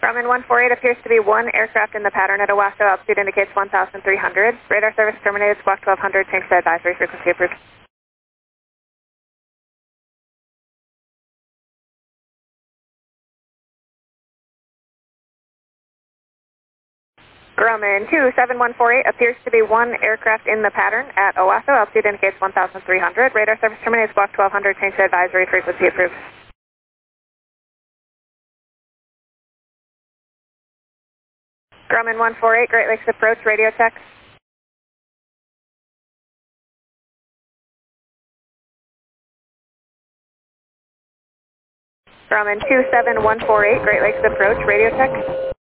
Grumman 148 appears to be one aircraft in the pattern at Owasso. Altitude indicates 1,300. Radar service terminated. Squawk 1200. Change to advisory. Frequency approved. Grumman 27148 appears to be one aircraft in the pattern at Owasso. Altitude indicates 1,300. Radar service terminated. Squawk 1200. Change to advisory. Frequency approved. Grumman 148, Great Lakes approach, radio check. Grumman 27148, Great Lakes approach, radio check.